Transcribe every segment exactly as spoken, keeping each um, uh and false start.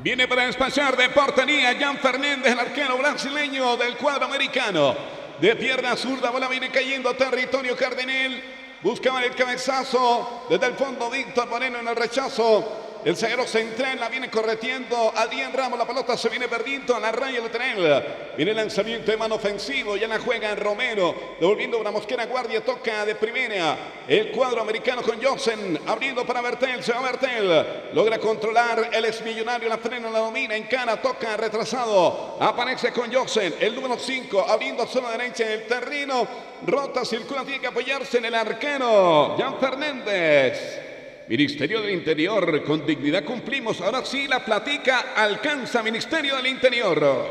Viene para despachar de portería Jan Fernández, el arquero brasileño del cuadro americano. De pierna zurda, bola viene cayendo a territorio Cardinal. Buscaba el cabezazo desde el fondo Víctor Moreno en el rechazo. El zaguero central la viene correteando Adrián Ramos, la pelota se viene perdiendo a la raya lateral. Viene el lanzamiento de mano ofensivo, ya la juega Romero, devolviendo una Mosquera Guardia, toca de primera. El cuadro americano con Josen, abriendo para Bertel, se va Bertel. Logra controlar el exmillonario, la frena, la domina, encara, toca, retrasado. Aparece con Josen, el número cinco, abriendo a zona derecha del terreno. Rota, circula, tiene que apoyarse en el arquero, Jan Fernández. Ministerio del Interior, con dignidad cumplimos. Ahora sí, la platica alcanza, Ministerio del Interior.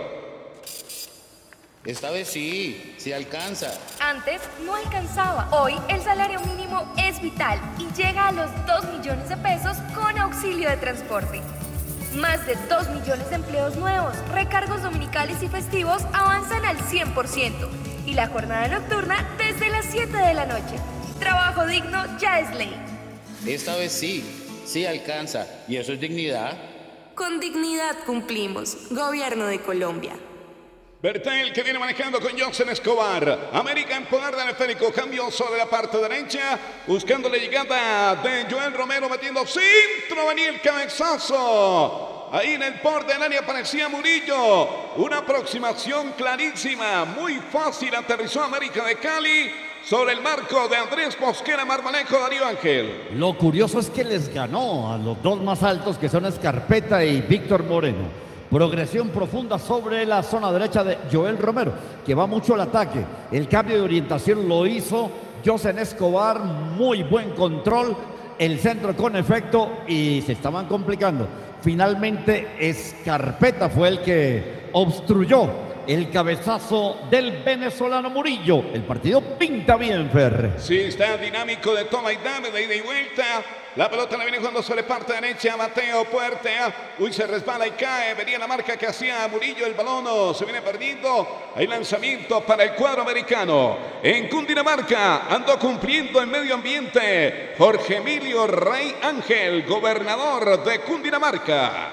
Esta vez sí, sí alcanza. Antes no alcanzaba. Hoy el salario mínimo es vital y llega a los dos millones de pesos con auxilio de transporte. Más de dos millones de empleos nuevos, recargos dominicales y festivos avanzan al cien por ciento. Y la jornada nocturna desde las siete de la noche. Trabajo digno ya es ley. Esta vez sí, sí alcanza. ¿Y eso es dignidad? Con dignidad cumplimos. Gobierno de Colombia. Bertel que viene manejando con Johnson Escobar. América en poder del esférico. Cambio sobre la parte derecha. Buscando la llegada de Joel Romero. Metiendo centro. Venía el cabezazo. Ahí en el borde del área aparecía Murillo. Una aproximación clarísima. Muy fácil. Aterrizó América de Cali. Sobre el marco de Andrés Mosquera Marmolejo, Darío Ángel. Lo curioso es que les ganó a los dos más altos, que son Escarpeta y Víctor Moreno. Progresión profunda sobre la zona derecha de Joel Romero, que va mucho al ataque. El cambio de orientación lo hizo Josen Escobar, muy buen control. El centro con efecto y se estaban complicando. Finalmente Escarpeta fue el que obstruyó el cabezazo del venezolano Murillo. El partido pinta bien, Fer. Sí, está dinámico de toma y dame, de ida y vuelta. La pelota la viene jugando sobre parte derecha. Mateo Puerta. Uy, se resbala y cae. Venía la marca que hacía Murillo. El balón se viene perdiendo. Hay lanzamiento para el cuadro americano. En Cundinamarca andó cumpliendo el medio ambiente Jorge Emilio Rey Ángel, gobernador de Cundinamarca.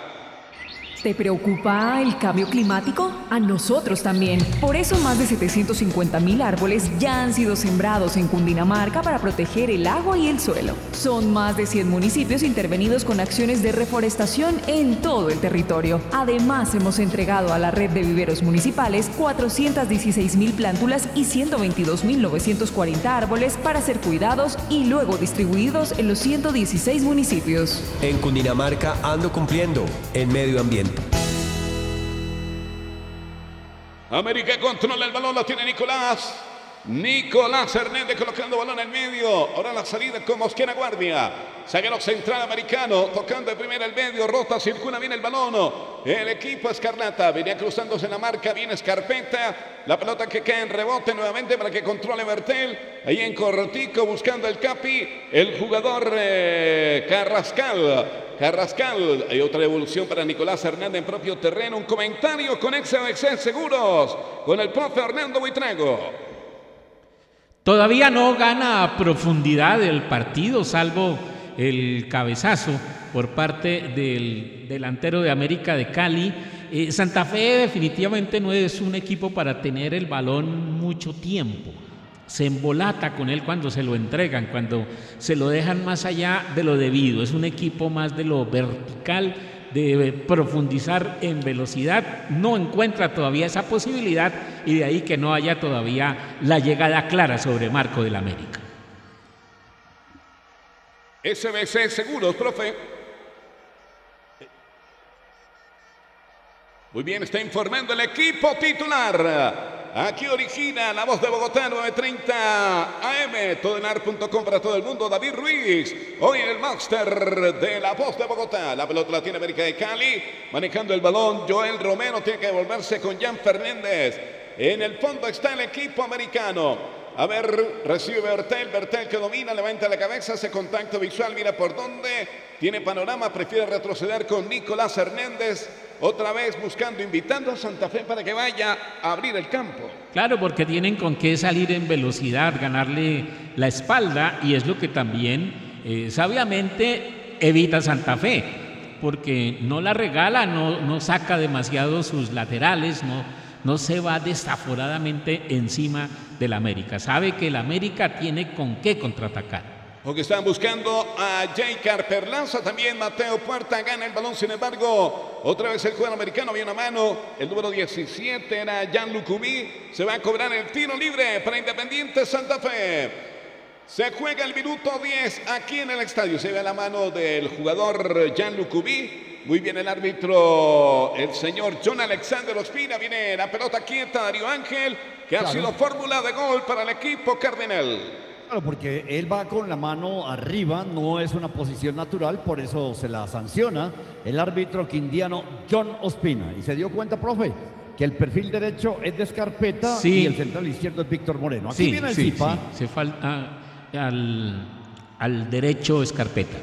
¿Te preocupa el cambio climático? A nosotros también. Por eso más de setecientos cincuenta mil árboles ya han sido sembrados en Cundinamarca para proteger el agua y el suelo. Son más de cien municipios intervenidos con acciones de reforestación en todo el territorio. Además, hemos entregado a la red de viveros municipales cuatrocientas dieciséis mil plántulas y ciento veintidós mil novecientos cuarenta árboles para ser cuidados y luego distribuidos en los ciento dieciséis municipios. En Cundinamarca ando cumpliendo en medio ambiente. América controla el balón, lo tiene Nicolás. Nicolás Hernández colocando balón en medio. Ahora la salida con Mosquera Guardia. Zaguero central americano, tocando de primera el medio. Rota, circula bien el balón. El equipo Escarlata venía cruzándose en la marca. Viene Escarpeta. La pelota que cae en rebote nuevamente para que controle Bertel. Ahí en cortico buscando el Capi. El jugador eh, Carrascal. Carrascal, hay otra evolución para Nicolás Hernández en propio terreno. Un comentario con X B C Seguros, con el profe Hernando Buitrago. Todavía no gana a profundidad el partido, salvo el cabezazo por parte del delantero de América de Cali. Eh, Santa Fe definitivamente no es un equipo para tener el balón mucho tiempo. Se embolata con él cuando se lo entregan, cuando se lo dejan más allá de lo debido. Es un equipo más de lo vertical, de profundizar en velocidad. No encuentra todavía esa posibilidad y de ahí que no haya todavía la llegada clara sobre marco del América. S B C Seguros, profe. Muy bien, está informando el equipo titular. Aquí origina la voz de Bogotá, nueve treinta A M, todenar punto com para todo el mundo. David Ruiz, hoy en el máster de la voz de Bogotá. La pelota la tiene América de Cali, manejando el balón. Joel Romero tiene que devolverse con Jan Fernández. En el fondo está el equipo americano. A ver, recibe Bertel, Bertel que domina, levanta la cabeza, hace contacto visual, mira por dónde. Tiene panorama, prefiere retroceder con Nicolás Hernández. Otra vez buscando, invitando a Santa Fe para que vaya a abrir el campo. Claro, porque tienen con qué salir en velocidad, ganarle la espalda, y es lo que también eh, sabiamente evita Santa Fe. porque no la regala, no, no saca demasiado sus laterales, no, no se va desaforadamente encima del América. Sabe que el América tiene con qué contraatacar. Porque están buscando a J. Perlaza, también Mateo Puerta gana el balón, sin embargo, otra vez el jugador americano, había una mano, el número diecisiete era Jean-Luc Ubí, se va a cobrar el tiro libre para Independiente Santa Fe. Se juega el minuto diez aquí en el estadio, se ve la mano del jugador Jean-Luc Ubí, muy bien el árbitro, el señor John Alexander Ospina, viene la pelota quieta, Darío Ángel, que ha claro. sido fórmula de gol para el equipo cardenal. Claro, porque él va con la mano arriba, no es una posición natural, por eso se la sanciona el árbitro quindiano John Ospina. Y se dio cuenta, profe, que el perfil derecho es de Scarpetta sí. y el central izquierdo es Víctor Moreno. Aquí sí, viene el sí, Zipa. Sí. Se falta al, al derecho Scarpetta.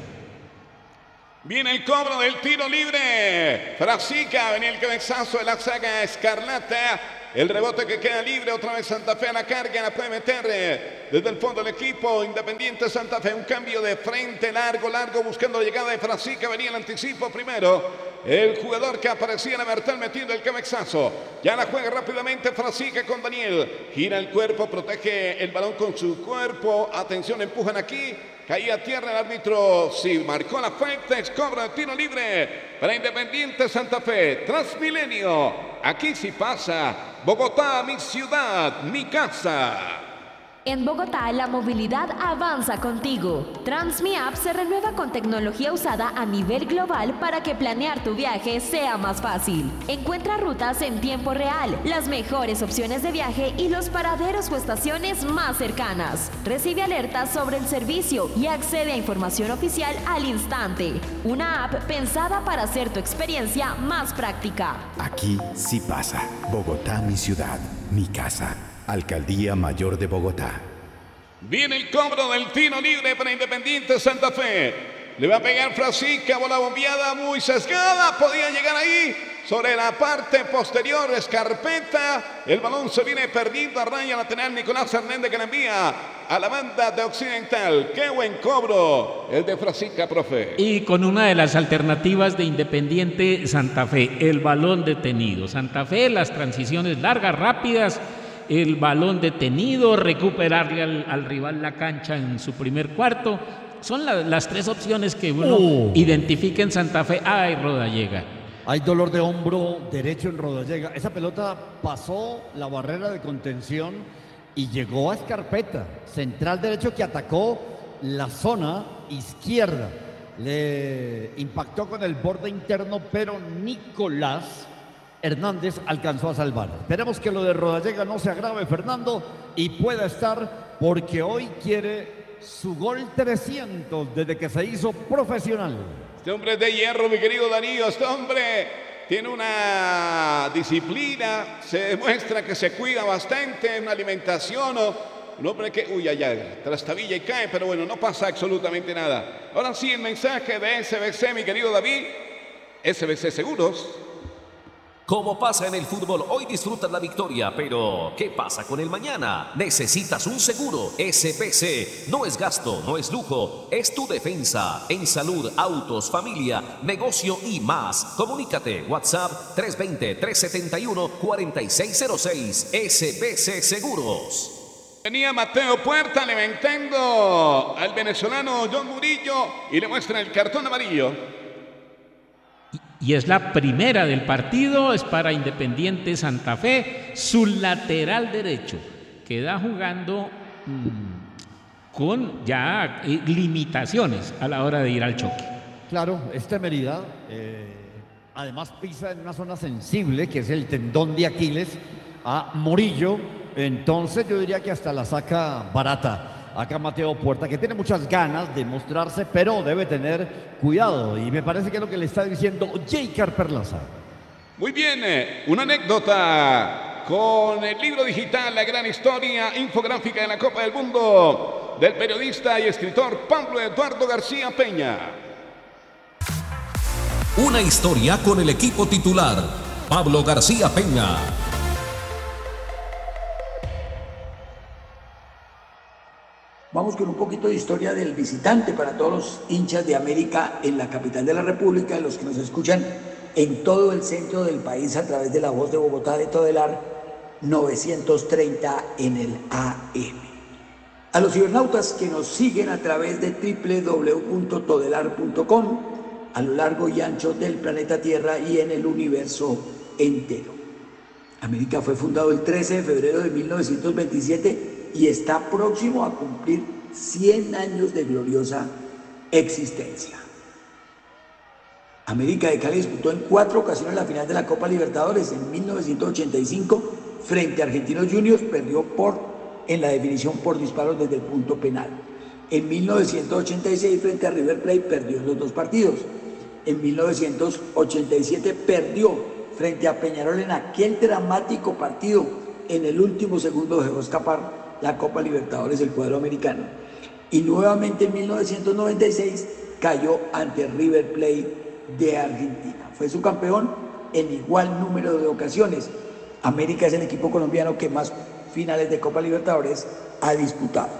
Viene el cobro del tiro libre. Frasica, venía el cabezazo de la saga Escarlata. El rebote que queda libre, otra vez Santa Fe a la carga, la puede meter eh, desde el fondo del equipo Independiente Santa Fe. Un cambio de frente largo, largo, buscando la llegada de Frasica. Venía el anticipo primero. El jugador que aparecía en Bertal metiendo el cabezazo. Ya la juega rápidamente Frasica con Daniel. Gira el cuerpo, protege el balón con su cuerpo. Atención, empujan aquí. Caía a tierra el árbitro. Sí, marcó la falta. Cobra el tiro libre para Independiente Santa Fe. Transmilenio. Aquí sí pasa. Bogotá, mi ciudad, mi casa. En Bogotá, la movilidad avanza contigo. TransmiApp se renueva con tecnología usada a nivel global para que planear tu viaje sea más fácil. Encuentra rutas en tiempo real, las mejores opciones de viaje y los paraderos o estaciones más cercanas. Recibe alertas sobre el servicio y accede a información oficial al instante. Una app pensada para hacer tu experiencia más práctica. Aquí sí pasa. Bogotá, mi ciudad, mi casa. Alcaldía Mayor de Bogotá. Viene el cobro del tiro libre para Independiente Santa Fe. Le va a pegar Frasica, bola bombeada muy sesgada. Podía llegar ahí sobre la parte posterior de Scarpetta. El balón se viene perdiendo a raya lateral. Nicolás Hernández que la envía a la banda de Occidental. Qué buen cobro el de Frasica, profe. Y con una de las alternativas de Independiente Santa Fe, el balón detenido. Santa Fe, las transiciones largas, rápidas. El balón detenido, recuperarle al, al rival la cancha en su primer cuarto. Son la, las tres opciones que uno uh. identifica en Santa Fe. ¡Ay, Rodallega! Hay dolor de hombro derecho en Rodallega. Esa pelota pasó la barrera de contención y llegó a Scarpetta, central derecho que atacó la zona izquierda. Le impactó con el borde interno, pero Nicolás Hernández alcanzó a salvar. Esperemos que lo de Rodallega no se agrave, Fernando, y pueda estar, porque hoy quiere su gol trescientos desde que se hizo profesional. Este hombre es de hierro, mi querido Darío. Este hombre tiene una disciplina, se demuestra que se cuida bastante, una alimentación, o un hombre que, uy, allá, trastabilla y cae, pero bueno, no pasa absolutamente nada. Ahora sí, el mensaje de S B C, mi querido David. S B C Seguros. Como pasa en el fútbol, hoy disfrutas la victoria, pero ¿qué pasa con el mañana? Necesitas un seguro. S B C no es gasto, no es lujo, es tu defensa. En salud, autos, familia, negocio y más. Comunícate, WhatsApp tres dos cero, tres siete uno, cuatro seis cero seis. S B C Seguros. Venía Mateo Puerta levantando al venezolano John Murillo y le muestra el cartón amarillo. Y es la primera del partido, es para Independiente Santa Fe, su lateral derecho. Queda jugando mmm, con ya eh, limitaciones a la hora de ir al choque. Claro, es temeridad. Eh, además pisa en una zona sensible, que es el tendón de Aquiles, a Murillo. Entonces yo diría que hasta la saca barata. Acá Mateo Puerta, que tiene muchas ganas de mostrarse, pero debe tener cuidado. Y me parece que es lo que le está diciendo J. Perlaza. Muy bien, una anécdota con el libro digital La Gran Historia Infográfica de la Copa del Mundo del periodista y escritor Pablo Eduardo García Peña. Una historia con el equipo titular, Pablo García Peña. Vamos vamos con un poquito de historia del visitante para todos los hinchas de América en la capital de la República, los que nos escuchan en todo el centro del país a través de la voz de Bogotá de Todelar novecientos treinta en el A M. A los cibernautas que nos siguen a través de doble u doble u doble u punto todelar punto com a lo largo y ancho del planeta Tierra y en el universo entero. América fue fundado el trece de febrero de mil novecientos veintisiete y está próximo a cumplir cien años de gloriosa existencia. América de Cali disputó en cuatro ocasiones la final de la Copa Libertadores. En mil novecientos ochenta y cinco, frente a Argentinos Juniors, perdió por, en la definición por disparos desde el punto penal. En mil novecientos ochenta y seis, frente a River Plate, perdió los dos partidos. En mil novecientos ochenta y siete, perdió frente a Peñarol en aquel dramático partido. En el último segundo dejó escapar la Copa Libertadores del cuadro americano. Y nuevamente en mil novecientos noventa y seis cayó ante River Plate de Argentina. Fue su campeón en igual número de ocasiones. América es el equipo colombiano que más finales de Copa Libertadores ha disputado.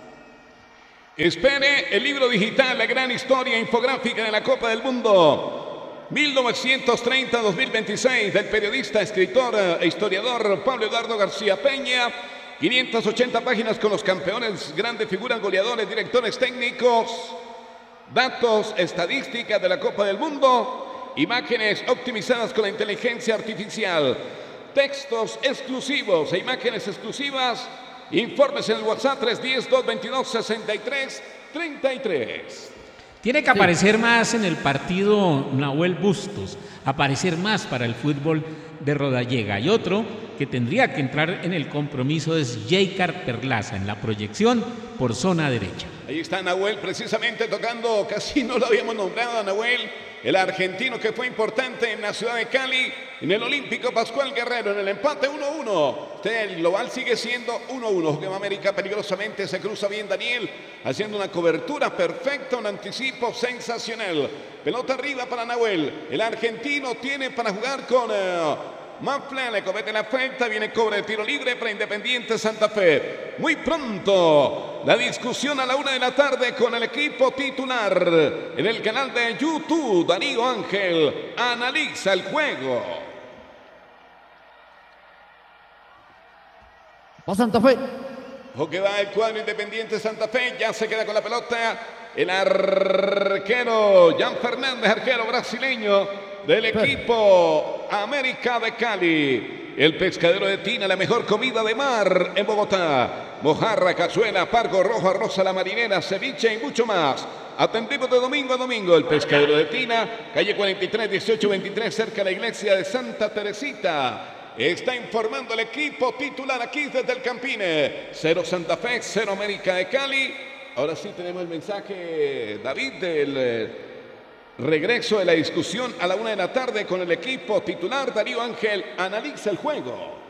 Espere el libro digital, la gran historia infográfica de la Copa del Mundo mil novecientos treinta a dos mil veintiséis del periodista, escritor e historiador Pablo Eduardo García Peña. quinientas ochenta páginas con los campeones, grandes figuras, goleadores, directores técnicos, datos, estadísticas de la Copa del Mundo, imágenes optimizadas con la inteligencia artificial, textos exclusivos e imágenes exclusivas. Informes en el WhatsApp tres uno cero, dos dos dos, seis tres tres tres. Tiene que aparecer más en el partido Nahuel Bustos, aparecer más para el fútbol de Rodallega. Y otro que tendría que entrar en el compromiso es Jaycar Perlaza en la proyección por zona derecha. Ahí está Nahuel precisamente tocando, casi no lo habíamos nombrado a Nahuel, el argentino que fue importante en la ciudad de Cali, en el Olímpico Pascual Guerrero, en el empate uno uno. El global sigue siendo uno uno. Juega América peligrosamente, se cruza bien Daniel, haciendo una cobertura perfecta, un anticipo sensacional. Pelota arriba para Nahuel. El argentino tiene para jugar con Uh, Mafla, le comete la falta, viene cobra de tiro libre para Independiente Santa Fe. Muy pronto, la discusión a la una de la tarde con el equipo titular en el canal de YouTube. Darío Ángel analiza el juego. Va Santa Fe. Ojo que va el cuadro Independiente Santa Fe, ya se queda con la pelota el arquero Jan Fernández, arquero brasileño del equipo América de Cali. El pescadero de Tina, la mejor comida de mar en Bogotá. Mojarra, cazuela, pargo rojo, arroz a la marinera, ceviche y mucho más. Atendemos de domingo a domingo. El pescadero de Tina, calle cuarenta y tres, dieciocho veintitrés, cerca de la iglesia de Santa Teresita. Está informando el equipo titular aquí desde el Campine. Cero Santa Fe, cero América de Cali. Ahora sí tenemos el mensaje, David, del eh, regreso de la discusión a la una de la tarde con el equipo titular. Darío Ángel analiza el juego.